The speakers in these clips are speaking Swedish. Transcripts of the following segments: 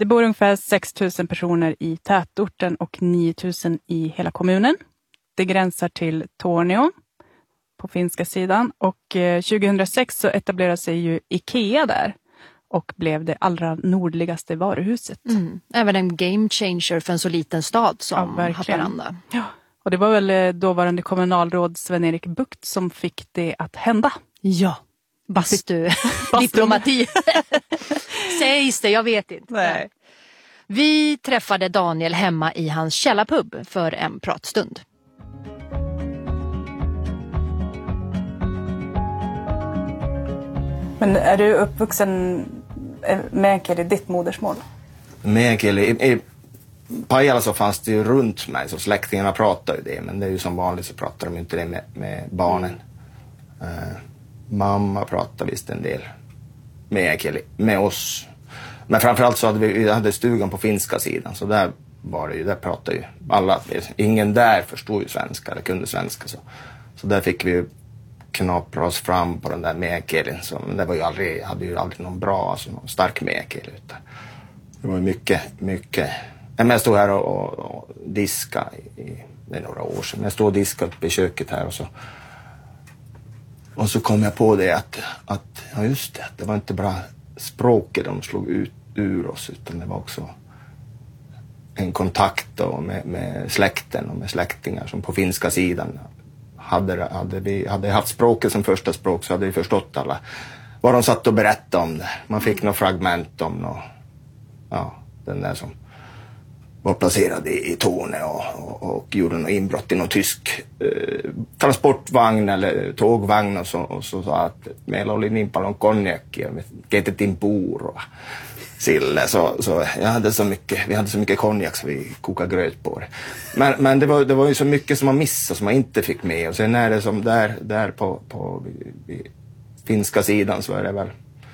Det bor ungefär 6 000 personer i tätorten och 9 000 i hela kommunen. Det gränsar till Tornio på finska sidan. Och 2006 så etablerade sig ju IKEA där. Och blev det allra nordligaste varuhuset. Även en game changer för en så liten stad som Haparanda. Ja, och det var väl dåvarande kommunalråd Sven-Erik Bucht som fick det att hända. Ja, diplomati. Sägs det, jag vet inte. Nej. Vi träffade Daniel hemma i hans källarpub för en pratstund. Men är du uppvuxen meänkieli ditt modersmål? Meänkieli, i Pajala så fanns det ju runt mig, så släktingarna pratade ju det, men det är ju som vanligt så pratar de inte det med barnen. Mamma pratade visst en del meänkieli med oss. Men framförallt så hade vi hade stugan på finska sidan, så där var det ju, där pratade ju alla, ingen där förstod ju svenska eller kunde svenska, så där fick vi ju knapra oss fram på den där meänkielin, så det var ju aldrig, hade ju aldrig någon bra, alltså någon stark meänkieli, utan det var ju mycket. Men jag stod här och diska det är några år sedan. Jag stod och diskade uppe i köket här och så kom jag på det att ja just det var inte bara språket de slog ut ur oss, utan det var också en kontakt då med släkten och med släktingar som på finska sidan hade vi haft språket som första språk, så hade vi förstått alla vad de satt och berättade om det. Man fick några fragment om den där som var placerad i Torne och gjorde något inbrott i någon tysk transportvagn eller tågvagn och så sa att meillä oli niin paljon konjakkia, me keitettiin puuroa sille, så vi hade så mycket konjak så vi kokade gröt på det. Men det var ju så mycket som man missade, som man inte fick med, och sen är det som där på finska sidan, så är det väl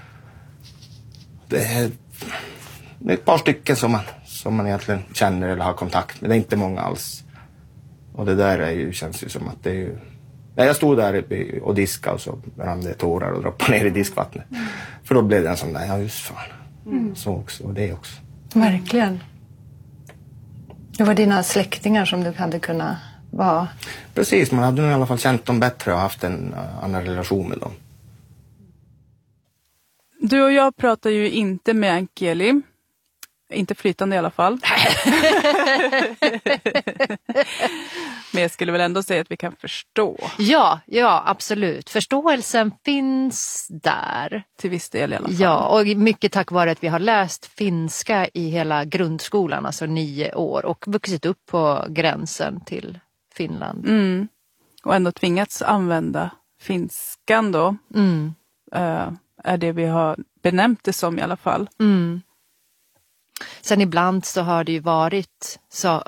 det är ett par stycken som man egentligen känner eller har kontakt med. Det är inte många alls. Och det där är ju, känns ju som att det är ju... Jag stod där och diskade och så rann det tårar och droppade ner i diskvattnet. För då blev det en sån där, ja just fan. Så också, och det också. Verkligen. Det var dina släktingar som du hade kunnat vara... Precis, man hade nog i alla fall känt dem bättre och haft en annan relation med dem. Du och jag pratar ju inte meänkieli. Inte flytande i alla fall. Men jag skulle väl ändå säga att vi kan förstå. Ja, absolut. Förståelsen finns där. Till viss del i alla fall. Ja, och mycket tack vare att vi har läst finska i hela grundskolan, alltså 9 år. Och vuxit upp på gränsen till Finland. Och ändå tvingats använda finskan då. Är det vi har benämnt det som i alla fall. Sen ibland så har det ju varit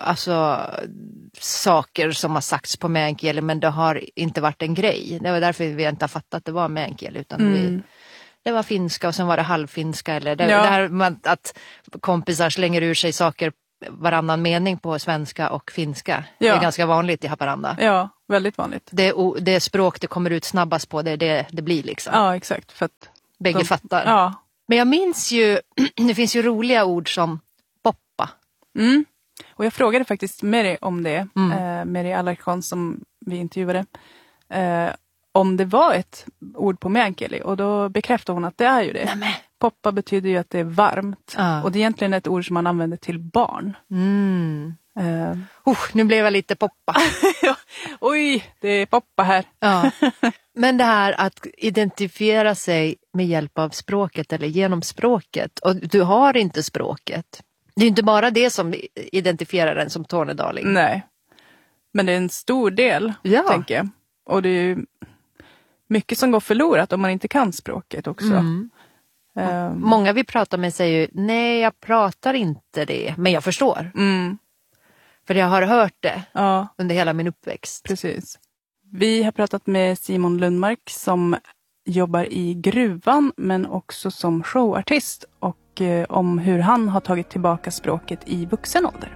saker som har sagts på meänkieli, men det har inte varit en grej. Det var därför vi inte har fattat att det var meänkieli, utan det var finska och sen var det halvfinska. Eller det här att kompisar slänger ur sig saker varannan mening på svenska och finska. Det är ganska vanligt i Haparanda. Ja, väldigt vanligt. Det språk det kommer ut snabbast på, det blir liksom. Ja, exakt. För att bägge fattar. Ja. Men jag minns ju, det finns ju roliga ord som poppa. Och jag frågade faktiskt Meri om det, Meri Alarkon som vi intervjuade, om det var ett ord på meänkieli, och då bekräftade hon att det är ju det. Nämen. Poppa betyder ju att det är varmt, och det är egentligen ett ord som man använder till barn. Nu blev jag lite poppa. Oj, det är poppa här. Ja. Men det här att identifiera sig med hjälp av språket eller genom språket, och du har inte språket. Det är inte bara det som identifierar en som tornedaling. Nej, men det är en stor del, tänker jag. Och det är ju mycket som går förlorat om man inte kan språket också. Många vi pratar med säger ju, nej jag pratar inte det, men jag förstår. För jag har hört det under hela min uppväxt. Precis. Vi har pratat med Simon Lundmark som jobbar i gruvan men också som showartist, och om hur han har tagit tillbaka språket i vuxen ålder.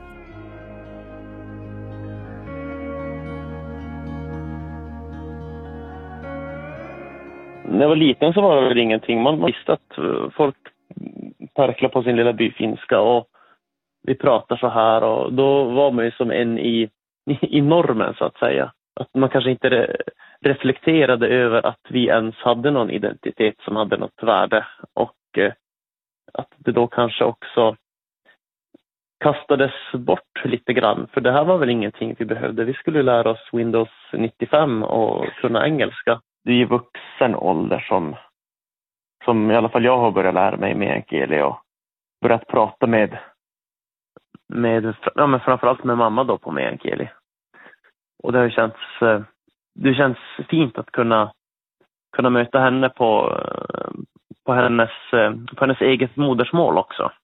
När jag var liten så var det väl ingenting. Man visste att folk perklar på sin lilla byfinska och vi pratar så här, och då var man ju som en i normen så att säga. Att man kanske inte reflekterade över att vi ens hade någon identitet som hade något värde, och att det då kanske också kastades bort lite grann. För det här var väl ingenting vi behövde. Vi skulle lära oss Windows 95 och kunna engelska. Det är i vuxen ålder som i alla fall jag har börjat lära mig meänkieli och börjat prata med men framförallt med mamma då på meänkieli. Och det känns fint att kunna möta henne på hennes eget modersmål också.